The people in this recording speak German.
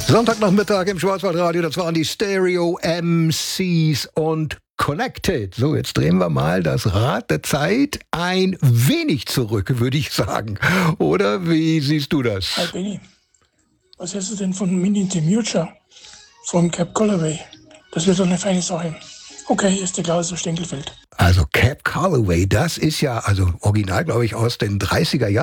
Sonntagnachmittag im Schwarzwaldradio, das waren die Stereo MCs und Connected. So, jetzt drehen wir mal das Rad der Zeit ein wenig zurück, würde ich sagen. Oder wie siehst du das? Hi Benny, was hältst du denn von Mini the Future von Cab Calloway? Das wird doch eine feine Sache. Okay, ist der Klaus aus Stenkelfeld. Also Cab Calloway, das ist ja, also original glaube ich aus den 30er Jahren.